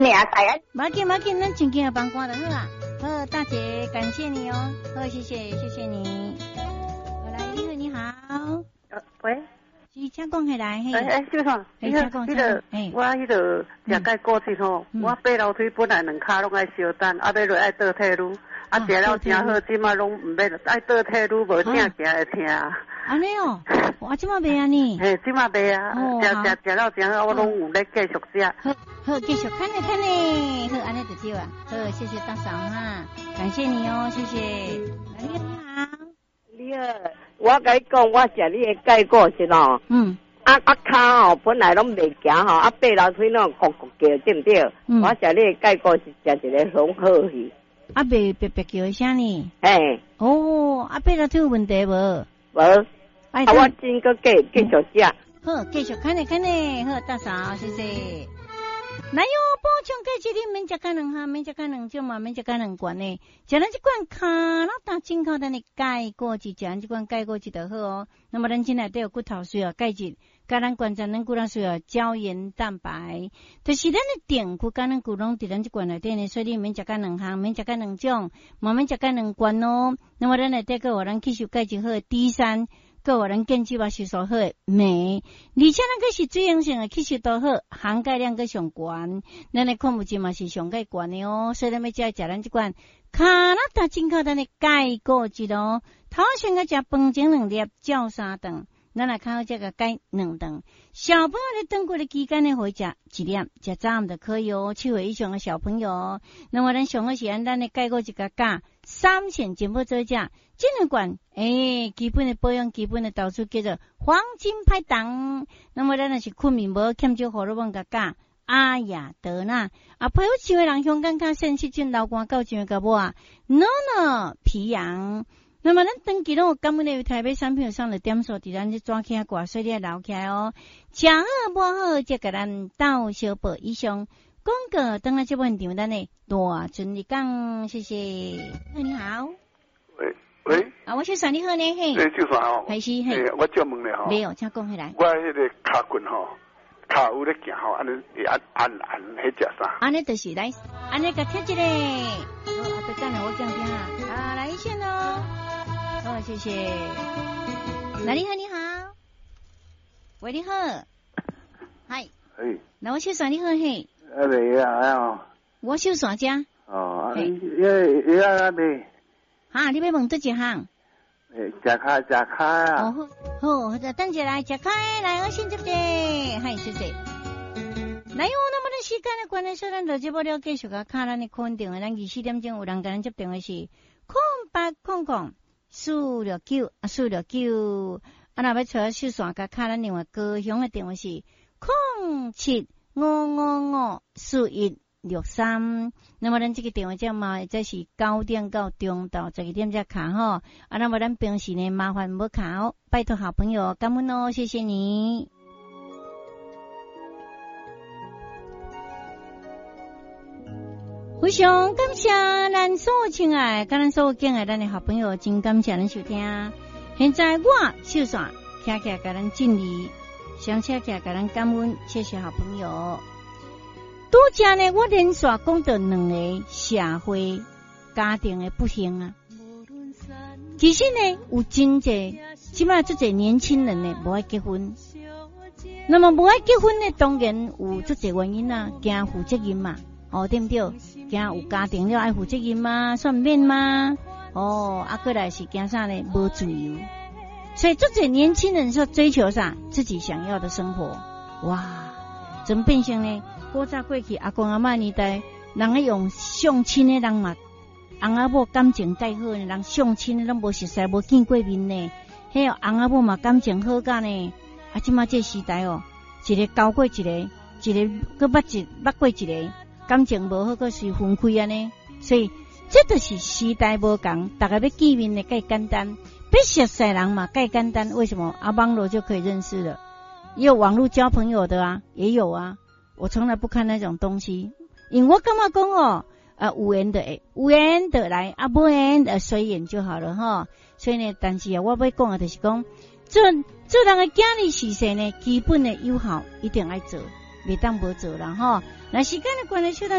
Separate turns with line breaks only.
你啊，大家。
马紧，咱请给帮关的好啊。好，大姐，感谢你哦。好，谢谢你。好，来，你好。
喂。
是请讲起来嘿。
小爽，
请讲。
我迄个食钙过去吼，我爬楼梯本来两骹拢爱烧单，要落爱倒退路，食了真好，即马拢唔免爱倒退路，无正行会疼。
安尼哦，我即马袂安尼。
即马袂啊，食了真好，我拢有咧继续食。
好，继续看你，好，安尼就对啊。好，谢谢大嫂哈，感谢你哦，谢谢。你好。
你好，我甲你讲，我食你的钙果是咯。骹哦，本来拢袂行吼，爬楼梯拢咕咕叫，对不对？我食你的钙果是食一个很好去。
袂白叫啥呢？
哦，
爬楼梯有问题无？
无。我真个继续食。
好，继续看你，好，大嫂，谢谢。哪有补充钙质你免食甲两项，免食甲两种嘛，免食甲两罐呢。食咱这罐卡拉达进口咱的钙果质，食咱这罐钙果质就好哦。那么咱今内底有骨头需要钙质，甲咱关节咱骨头需要胶原蛋白，就是咱的电骨甲咱骨拢伫咱这罐内底呢，所以你免食甲两项，免食甲两种，嘛免食甲两罐哦。那么咱内底个有咱吸收钙质好的 D3。个有咱根基把吸收好的镁，而且咱个是水溶性的吸收都好，含钙量个上悬，咱的矿物质嘛是上钙悬的哦，所以咱要食咱这款卡拉达进口咱的钙果质哦，头先个食饭前2粒，照3顿，咱来靠这个钙2顿。小朋友咧等过的期间呢，可以食1粒，食早暗就可以哦。7岁以上的小朋友，那么咱上好是按咱的钙果质个加3钱全部做食。这两罐，基本的保养，基本的投资叫做黄金拍档。那么咱若是困眠无欠少荷尔蒙个加阿雅德纳，配合饲的人香港较肾细菌流汗高症个无啊 ，NONO 皮痒。那么咱长期拢有感冒的台北产品上的点数，伫咱这抓起挂水咧留起来哦。食好无好，再甲咱斗小报以上广告，等下这问题咱的大顺利讲，谢谢。你好。
喂，
我是算你好呢，嘿，
就算哦，
还是嘿，
我叫问咧吼，
没有，请讲起来。
我迄个骹棍吼，骹有咧行吼，安尼按迄只啥？
安尼就是来，安尼个贴一个，好，再等下我讲听啊，来一线哦，好，谢谢。你好，喂，你好，嗨，那我是算你好嘿，我是算家，你要问倒一项？
食骹啊！
好，等下来食骹来，我先接者，嗨，谢谢。来哟，那么咱时间的关系，咱就这么了继续个卡咱的肯定的，咱24点钟有人跟咱接电话是0800-469-469，若要找小线个卡咱另外高雄的电话是0755541163，那么咱这个电话叫嘛，这是9点到中到12点才卡吼，那么咱平时呢麻烦无卡哦，拜托好朋友，感恩哦，谢谢你。非常感谢咱所有亲爱，跟咱所有敬爱咱的好朋友，真感谢咱收听。现在我秀线听起来给咱敬礼，想起来给咱感恩，谢谢好朋友。拄则呢，我连续讲到2个社会家庭的不幸啊。其实呢，有真济，起码这些年轻人呢，无爱结婚。那么无爱结婚呢，当然有这些原因啊，惊负责任嘛。对不对？惊有家庭了爱负责任吗？算免吗？过来是惊啥呢？无自由。所以这些年轻人说追求啥？自己想要的生活。哇，怎么变成呢？古早过去阿公阿嬷年代，人爱用相亲的人嘛，翁仔某感情介好的人相亲的拢无熟悉，无见过面呢。迄个翁仔某嘛感情好甲呢。即马这时代一个交过一个，一个佫捌过一个。感情无好，个是分开安尼，所以这就是时代无同，大家要见面的介简单，要熟悉人嘛介简单。为什么？网络就可以认识了，也有网络交朋友的啊，也有啊。我从来不看那种东西，因为我感觉讲有缘的有缘的来，无缘的随缘就好了哈。所以呢，但是我要讲的就是讲，做人的家里事情呢，基本的友好一定要做。 袂当无做啦吼。那时间的关系，小